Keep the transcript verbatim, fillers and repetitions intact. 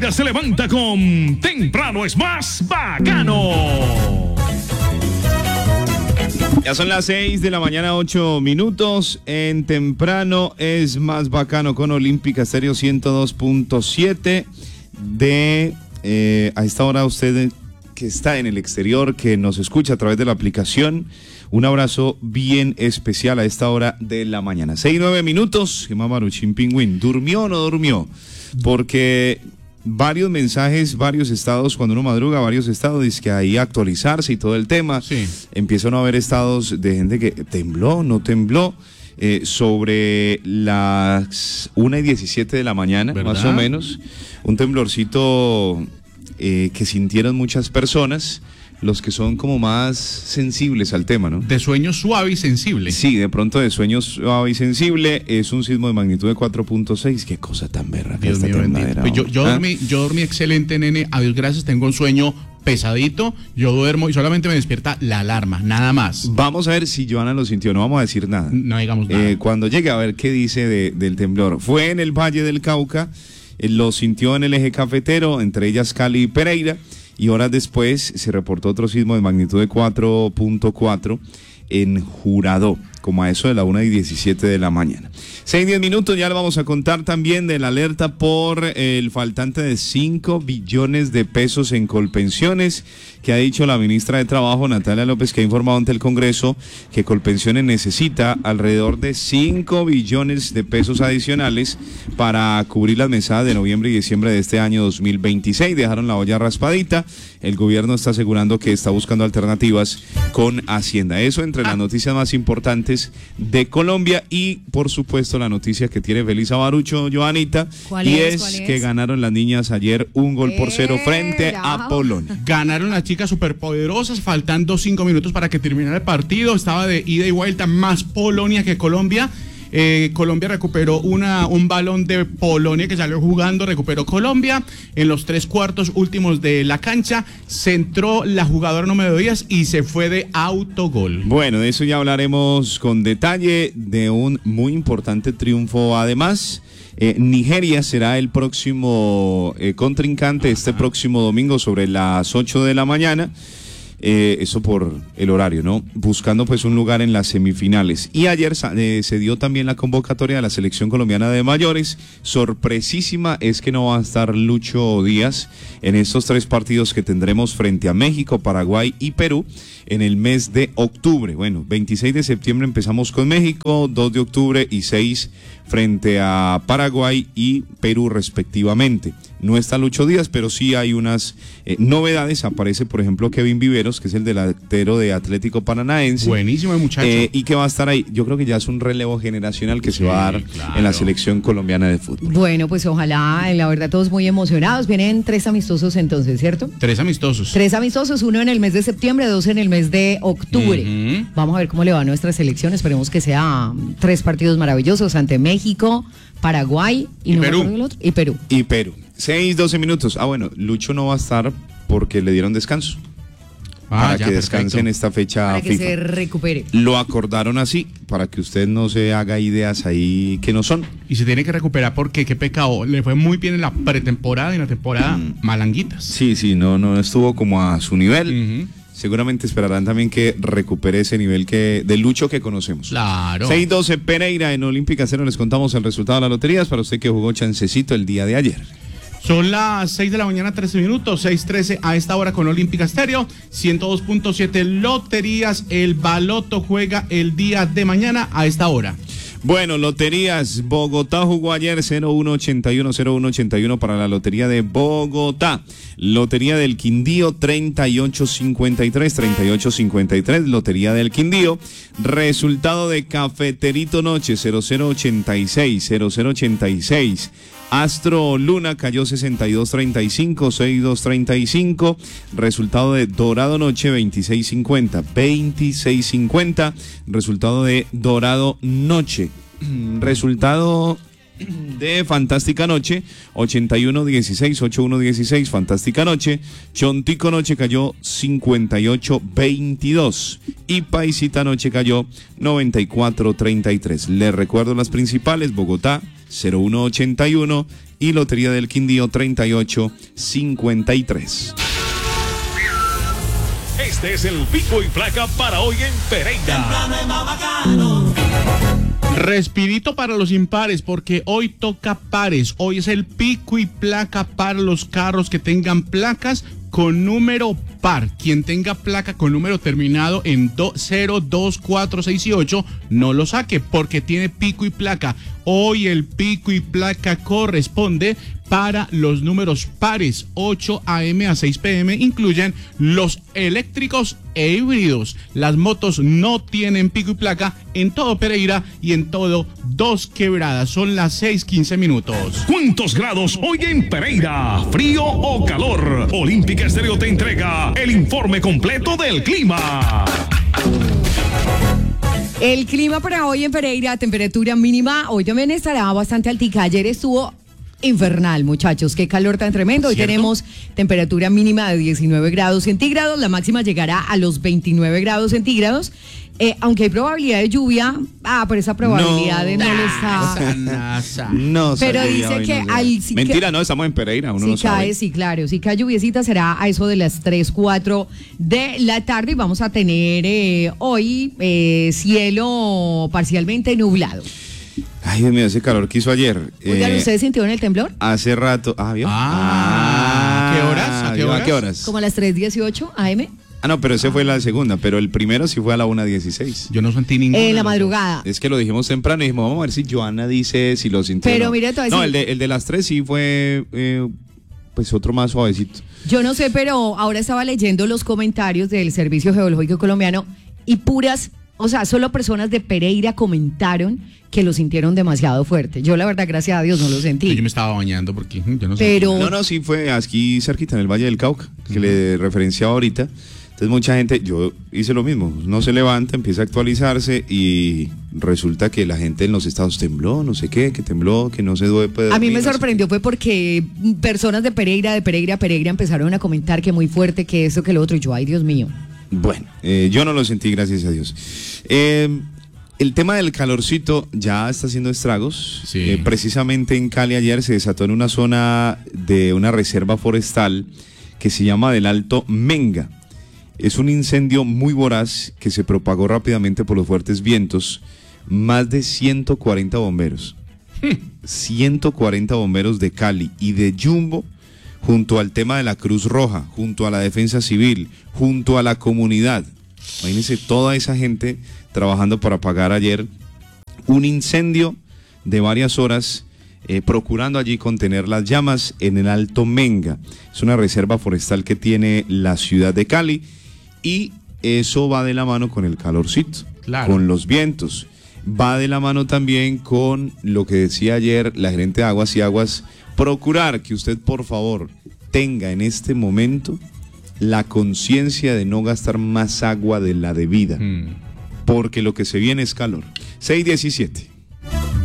Pereira se levanta con Temprano es más bacano. Ya son las seis de la mañana, ocho minutos. En Temprano es más bacano con Olímpica Estéreo ciento dos punto siete. De eh, a esta hora usted que está en el exterior, que nos escucha a través de la aplicación, un abrazo bien especial a esta hora de la mañana. Seis, nueve minutos. Gemma Maruchín Pingüín, ¿durmió o no durmió? Porque varios mensajes, varios estados, cuando uno madruga, varios estados, dice que ahí actualizarse y todo el tema. Sí. Empieza a no haber estados de gente que tembló, no tembló. Eh, sobre las una y diecisiete de la mañana, ¿verdad? Más o menos, un temblorcito eh, que sintieron muchas personas, los que son como más sensibles al tema, ¿no? De sueño suave y sensible. Sí, de pronto de sueño suave y sensible. Es un sismo de magnitud de cuatro punto seis. Qué cosa tan berraca. Dios esta mío, tembladera. pues yo, yo, ¿Ah? dormí, yo dormí excelente, nene. A Dios gracias, tengo un sueño pesadito. Yo duermo y solamente me despierta la alarma, nada más. Vamos a ver si Joana lo sintió. No vamos a decir nada. No digamos nada. Eh, cuando llegue a ver qué dice de, del temblor. Fue en el Valle del Cauca. Eh, lo sintió en el eje cafetero, entre ellas Cali y Pereira. Y horas después se reportó otro sismo de magnitud de cuatro punto cuatro en Jurado, como a eso de la una y diecisiete de la mañana. seis, diez minutos, ya le vamos a contar también de la alerta por el faltante de cinco billones de pesos en Colpensiones, que ha dicho la ministra de Trabajo, Natalia López, que ha informado ante el Congreso que Colpensiones necesita alrededor de cinco billones de pesos adicionales para cubrir las mesadas de noviembre y diciembre de este año dos mil veintiséis. Dejaron la olla raspadita. El gobierno está asegurando que está buscando alternativas con Hacienda. Eso entre las noticias más importantes de Colombia y, por supuesto, la noticia que tiene feliz a Barucho, Joanita, ¿Cuál y es? es, ¿Cuál es? que ganaron las niñas ayer un gol por cero frente Era. a Polonia. Ganaron las chicas superpoderosas, faltando cinco minutos para que terminara el partido. Estaba de ida y vuelta, más Polonia que Colombia. Eh, Colombia recuperó una, un balón de Polonia que salió jugando, recuperó Colombia en los tres cuartos últimos de la cancha, centró la jugadora número diez y se fue de autogol. Bueno, de eso ya hablaremos con detalle, de un muy importante triunfo además. Eh, Nigeria será el próximo eh, contrincante este próximo domingo sobre las ocho de la mañana. Eh, eso por el horario, ¿no? Buscando pues un lugar en las semifinales. Y ayer eh, se dio también la convocatoria de la selección colombiana de mayores. Sorpresísima es que no va a estar Lucho Díaz en estos tres partidos que tendremos frente a México, Paraguay y Perú en el mes de octubre. Bueno, veintiséis de septiembre empezamos con México, dos de octubre y seis frente a Paraguay y Perú respectivamente. No está Lucho Díaz, pero sí hay unas eh, novedades. Aparece, por ejemplo, Kevin Viveros, que es el delantero de Atlético Paranaense. Buenísimo el muchacho. Eh, y que va a estar ahí. Yo creo que ya es un relevo generacional que Sí, se va a dar claro. en la selección colombiana de fútbol. Bueno, pues ojalá, la verdad, todos muy emocionados. Vienen tres amistosos entonces, ¿cierto? Tres amistosos. Tres amistosos, uno en el mes de septiembre, dos en el mes de octubre. Uh-huh. Vamos a ver cómo le va a nuestra selección. Esperemos que sea tres partidos maravillosos ante México, Paraguay y, Y no me Perú. acuerdo el otro, y Perú. Y Perú. seis, doce minutos. Ah, bueno, Lucho no va a estar porque le dieron descanso. Ah, para ya, que descanse perfecto. en esta fecha Para que FIFA. se recupere. Lo acordaron así, para que usted no se haga ideas ahí que no son. Y se tiene que recuperar porque qué pecado. Le fue muy bien en la pretemporada y en la temporada Mm. malanguitas. Sí, sí, no, no estuvo como a su nivel. Ujú. Seguramente esperarán también que recupere ese nivel que de Lucho que conocemos. Claro. seis doce Pereira en Olímpica Cero. Les contamos el resultado de las loterías para usted que jugó chancecito el día de ayer. Son las seis de la mañana, trece minutos, seis trece a esta hora con Olímpica Estéreo, ciento dos punto siete Loterías. El Baloto juega el día de mañana a esta hora. Bueno, loterías. Bogotá jugó ayer cero uno ochenta y uno cero uno ochenta y uno para la lotería de Bogotá. Lotería del Quindío treinta y ocho cincuenta y tres treinta y ocho cincuenta y tres. Lotería del Quindío. Resultado de Cafeterito Noche cero cero ochenta y seis cero cero ochenta y seis. Astro Luna cayó sesenta y dos treinta y cinco, sesenta y dos treinta y cinco. Resultado de Dorado Noche veintiséis cincuenta, veintiséis cincuenta. Resultado de Dorado Noche. Resultado de Fantástica Noche ochenta y uno dieciséis, ochenta y uno dieciséis. Fantástica Noche. Chontico Noche cayó cincuenta y ocho veintidós y Paisita Noche cayó noventa y cuatro treinta y tres. Les recuerdo las principales: Bogotá cero uno ochenta y uno y Lotería del Quindío treinta y ocho cincuenta y tres. Este es el pico y placa para hoy en Pereira. Respirito para los impares, porque hoy toca pares. Hoy es el pico y placa para los carros que tengan placas con número par. Quien tenga placa con número terminado en cero, dos, cuatro, seis y ocho, no lo saque porque tiene pico y placa. Hoy el pico y placa corresponde para los números pares. Ocho a eme a seis pe eme incluyen los eléctricos e híbridos. Las motos no tienen pico y placa en todo Pereira y en todo Dos Quebradas. Son las seis quince minutos. ¿Cuántos grados hoy en Pereira? ¿Frío o calor? Olímpica Estéreo te entrega el informe completo del clima. El clima para hoy en Pereira, temperatura mínima, hoy también estará bastante altica. Ayer estuvo infernal, muchachos, qué calor tan tremendo. Hoy ¿Cierto? tenemos temperatura mínima de diecinueve grados centígrados, la máxima llegará a los veintinueve grados centígrados. Eh, aunque hay probabilidad de lluvia, ah, pero esa probabilidad No. de no le está. Nasa. No, Pero saldría dice hoy, que no, al- si Mentira, que- no, estamos en Pereira, uno Si no cae, sabe. sí, claro. Si cae lluviecita será a eso de las tres, cuatro de la tarde y vamos a tener eh, hoy eh, cielo parcialmente nublado. Ay, Dios mío, ese calor que hizo ayer. Oigan, eh, ¿ustedes sintieron el temblor? Hace rato. Ah, ¿vio? Ah, ¿a qué horas? ¿A qué ¿vio? horas? ¿A qué horas? Como a las tres dieciocho a eme. Ah, no, pero ese fue la segunda, pero el primero sí fue a la una dieciséis. Yo no sentí ningún. En la madrugada. Es que lo dijimos temprano y dijimos, vamos a ver si Joana dice si lo sintió. Pero o no. mire, te voy a No, decir- el de, el de las tres sí fue, eh, pues otro más suavecito. Yo no sé, pero ahora estaba leyendo los comentarios del Servicio Geológico Colombiano y puras, o sea, solo personas de Pereira comentaron que lo sintieron demasiado fuerte. Yo la verdad, gracias a Dios, no lo sentí. Yo me estaba bañando porque mm, yo no sé. Pero No, no, sí fue aquí cerquita, en el Valle del Cauca, que le referenciaba ahorita. Entonces mucha gente, yo hice lo mismo, no se levanta, empieza a actualizarse y resulta que la gente en los estados tembló, no sé qué, que tembló, que no se duerme. a mí me sorprendió fue porque personas de Pereira, de Pereira a Pereira empezaron a comentar que muy fuerte, que eso, que lo otro. Y yo, ay, Dios mío. Bueno, eh, yo no lo sentí, gracias a Dios. Eh, el tema del calorcito ya está haciendo estragos. Sí. Eh, precisamente en Cali ayer se desató en una zona de una reserva forestal que se llama del Alto Menga. Es un incendio muy voraz que se propagó rápidamente por los fuertes vientos. Más de ciento cuarenta bomberos. ciento cuarenta bomberos de Cali y de Jumbo, junto al tema de la Cruz Roja, junto a la Defensa Civil, junto a la comunidad. Imagínense toda esa gente trabajando para apagar ayer un incendio de varias horas, eh, procurando allí contener las llamas en el Alto Menga. Es una reserva forestal que tiene la ciudad de Cali y eso va de la mano con el calorcito, Claro. con los vientos. Va de la mano también con lo que decía ayer la gerente de Aguas y Aguas, procurar que usted por favor tenga en este momento la conciencia de no gastar más agua de la debida, Mm. porque lo que se viene es calor. seis diecisiete.